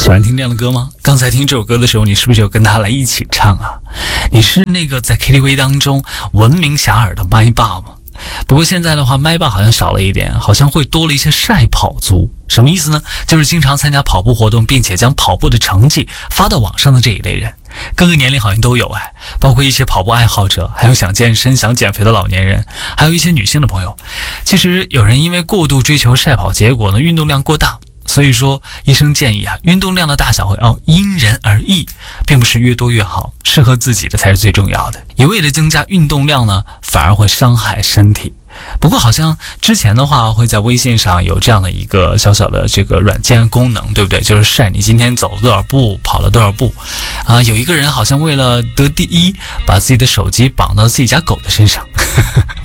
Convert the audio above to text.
喜欢听这样的歌吗？刚才听这首歌的时候，你是不是就跟他来一起唱啊？你是那个在 KTV 当中闻名遐迩的麦霸吗？不过现在的话，麦霸好像少了一点，好像会多了一些晒跑族。什么意思呢？就是经常参加跑步活动，并且将跑步的成绩发到网上的这一类人。各个年龄好像都有包括一些跑步爱好者，还有想健身想减肥的老年人，还有一些女性的朋友。其实有人因为过度追求晒跑，结果呢运动量过大。所以说医生建议运动量的大小会因人而异，并不是越多越好，适合自己的才是最重要的。一味的增加运动量呢，反而会伤害身体。不过好像之前的话会在微信上有这样的一个小小的这个软件功能，对不对？就是晒你今天走了多少步，跑了多少步有一个人好像为了得第一，把自己的手机绑到自己家狗的身上